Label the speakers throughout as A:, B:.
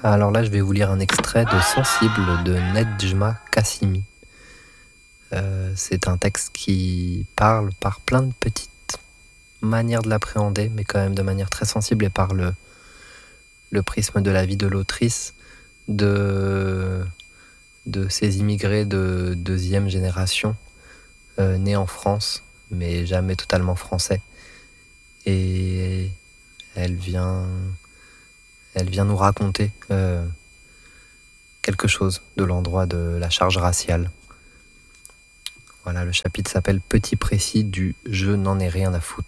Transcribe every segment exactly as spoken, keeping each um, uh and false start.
A: Alors là, je vais vous lire un extrait de Sensible de Nedjma Qasimi. Euh, c'est un texte qui parle par plein de petites manières de l'appréhender, mais quand même de manière très sensible et par le, le prisme de la vie de l'autrice, de, de ces immigrés de deuxième génération, euh, nés en France, mais jamais totalement français. Et elle vient... Elle vient nous raconter euh, quelque chose de l'endroit de la charge raciale. Voilà, le chapitre s'appelle « Petit précis du « je n'en ai rien à foutre ».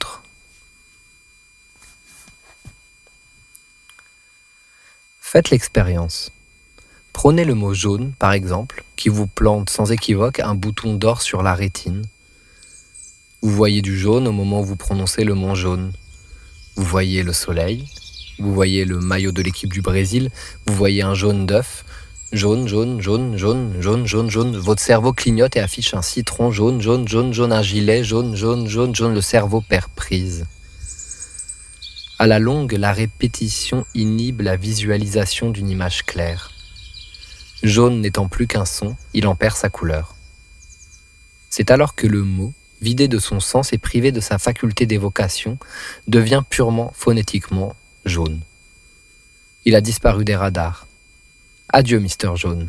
A: Faites l'expérience. Prenez le mot « jaune » par exemple, qui vous plante sans équivoque un bouton d'or sur la rétine. Vous voyez du jaune au moment où vous prononcez le mot « jaune ». Vous voyez le soleil. Vous voyez le maillot de l'équipe du Brésil, vous voyez un jaune d'œuf, jaune, jaune, jaune, jaune, jaune, jaune, jaune. Votre cerveau clignote et affiche un citron jaune, jaune, jaune, jaune, un gilet jaune, jaune, jaune, jaune. Le cerveau perd prise. À la longue, la répétition inhibe la visualisation d'une image claire. Jaune n'étant plus qu'un son, il en perd sa couleur. C'est alors que le mot, vidé de son sens et privé de sa faculté d'évocation, devient purement phonétiquement jaune. Il a disparu des radars. Adieu, Mister Jaune.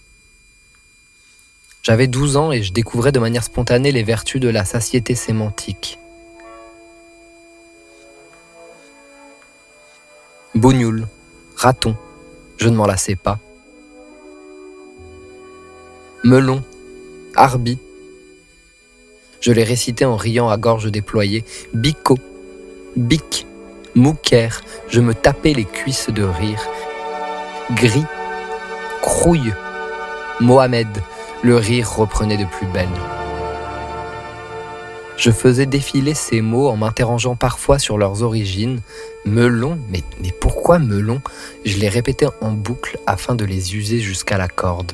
A: J'avais douze ans et je découvrais de manière spontanée les vertus de la satiété sémantique. Bougnoul, raton, je ne m'en lassais pas. Melon, arbi. Je les récitais en riant à gorge déployée. Bico, bic. Mouquère, je me tapais les cuisses de rire. Gris, crouille, Mohamed, le rire reprenait de plus belle. Je faisais défiler ces mots en m'interrogeant parfois sur leurs origines. Melon, mais, mais pourquoi melon ? Je les répétais en boucle afin de les user jusqu'à la corde.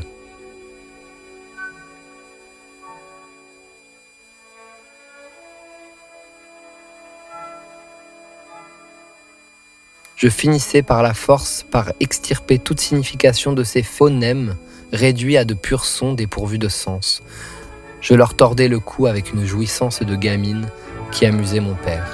A: Je finissais par la force par extirper toute signification de ces phonèmes réduits à de purs sons dépourvus de sens. Je leur tordais le cou avec une jouissance de gamine qui amusait mon père.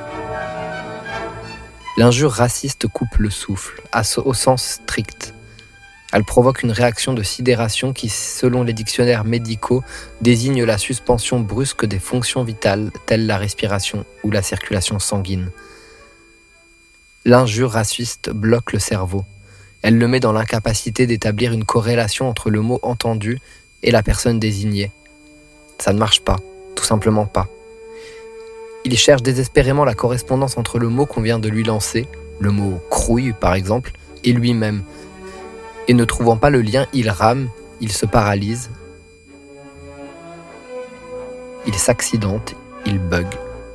A: L'injure raciste coupe le souffle, au sens strict. Elle provoque une réaction de sidération qui, selon les dictionnaires médicaux, désigne la suspension brusque des fonctions vitales, telles la respiration ou la circulation sanguine. L'injure raciste bloque le cerveau. Elle le met dans l'incapacité d'établir une corrélation entre le mot entendu et la personne désignée. Ça ne marche pas, tout simplement pas. Il cherche désespérément la correspondance entre le mot qu'on vient de lui lancer, le mot « crouille » par exemple, et lui-même. Et ne trouvant pas le lien, il rame, il se paralyse, il s'accidente, il bug.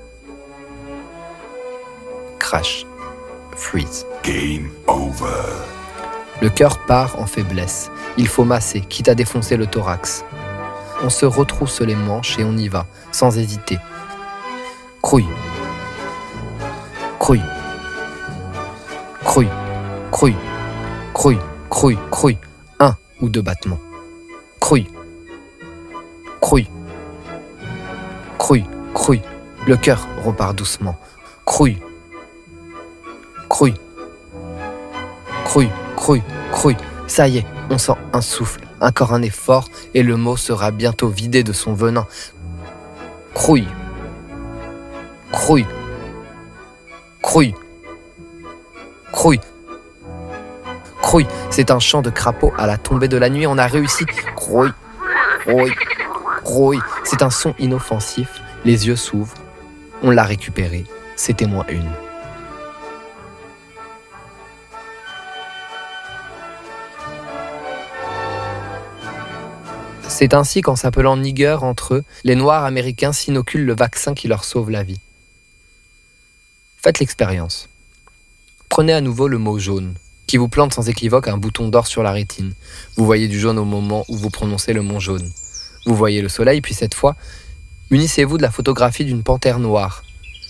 A: Crash. Freeze.
B: Game over.
A: Le cœur part en faiblesse. Il faut masser, quitte à défoncer le thorax. On se retrousse les manches et on y va, sans hésiter. Crouille. Crouille. Crouille. Crouille. Crouille. Crouille. Crouille. Un ou deux battements. Crouille. Crouille. Crouille. Crouille. Le cœur repart doucement. Crouille. Crouille, crouille, crouille, crouille. Ça y est, on sent un souffle, encore un effort, et le mot sera bientôt vidé de son venin. Crouille, crouille, crouille, crouille, crouille. C'est un chant de crapaud à la tombée de la nuit. On a réussi. Crouille, crouille, crouille. C'est un son inoffensif. Les yeux s'ouvrent. On l'a récupéré. C'était moins une. C'est ainsi qu'en s'appelant nigger entre eux, les Noirs américains s'inoculent le vaccin qui leur sauve la vie. Faites l'expérience. Prenez à nouveau le mot jaune, qui vous plante sans équivoque un bouton d'or sur la rétine. Vous voyez du jaune au moment où vous prononcez le mot jaune. Vous voyez le soleil, puis cette fois, munissez-vous de la photographie d'une panthère noire.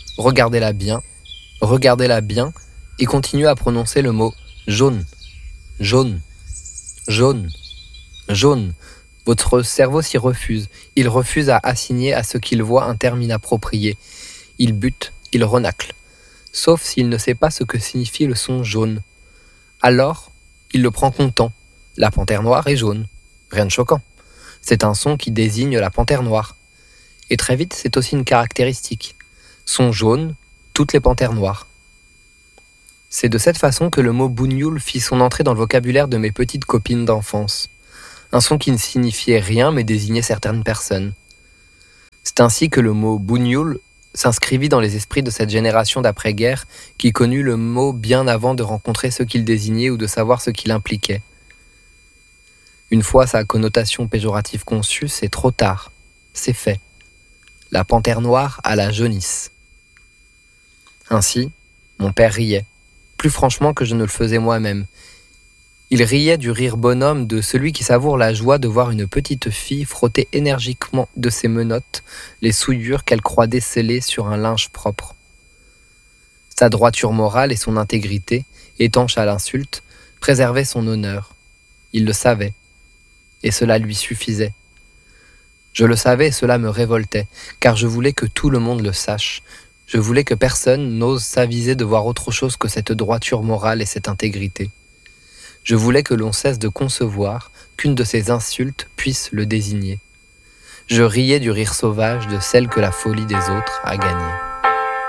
A: Regardez-la bien, regardez-la bien, et continuez à prononcer le mot jaune, Jaune, jaune, jaune. Votre cerveau s'y refuse. Il refuse à assigner à ce qu'il voit un terme inapproprié. Il bute, il renacle. Sauf s'il ne sait pas ce que signifie le son jaune. Alors, il le prend content. La panthère noire est jaune. Rien de choquant. C'est un son qui désigne la panthère noire. Et très vite, c'est aussi une caractéristique. Son jaune, toutes les panthères noires. C'est de cette façon que le mot bougnoul fit son entrée dans le vocabulaire de mes petites copines d'enfance. Un son qui ne signifiait rien mais désignait certaines personnes. C'est ainsi que le mot bougnoul s'inscrivit dans les esprits de cette génération d'après-guerre qui connut le mot bien avant de rencontrer ce qu'il désignait ou de savoir ce qu'il impliquait. Une fois sa connotation péjorative conçue, c'est trop tard. C'est fait. La panthère noire a la jaunisse. Ainsi, mon père riait, plus franchement que je ne le faisais moi-même. Il riait du rire bonhomme de celui qui savoure la joie de voir une petite fille frotter énergiquement de ses menottes les souillures qu'elle croit déceler sur un linge propre. Sa droiture morale et son intégrité, étanche à l'insulte, préservaient son honneur. Il le savait, et cela lui suffisait. Je le savais et cela me révoltait, car je voulais que tout le monde le sache. Je voulais que personne n'ose s'aviser de voir autre chose que cette droiture morale et cette intégrité. Je voulais que l'on cesse de concevoir qu'une de ces insultes puisse le désigner. Je riais du rire sauvage de celle que la folie des autres a gagnée.